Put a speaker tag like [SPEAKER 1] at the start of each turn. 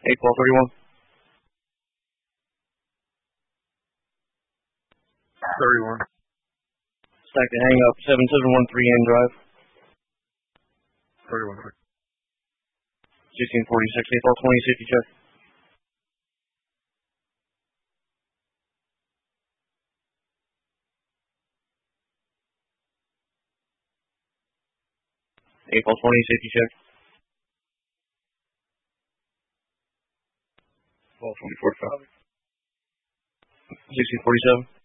[SPEAKER 1] 8-12-31.
[SPEAKER 2] 31.
[SPEAKER 1] Stack to hang up, 7713 end drive.
[SPEAKER 2] 31.
[SPEAKER 1] 1646, 8-20, safety check. 8-20, safety check.
[SPEAKER 2] 12-24.
[SPEAKER 1] 1647.